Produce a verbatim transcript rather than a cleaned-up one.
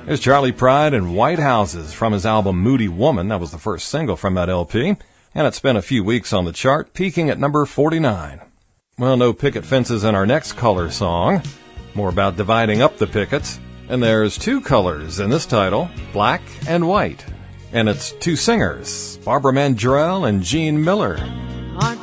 There's Charley Pride and White Houses from his album Moody Woman. That was the first single from that L P, and it spent a few weeks on the chart, peaking at number forty-nine. Well, no picket fences in our next color song. More about dividing up the pickets. And there's two colors in this title, black and white. And it's two singers, Barbara Mandrell and Gene Miller. Aren't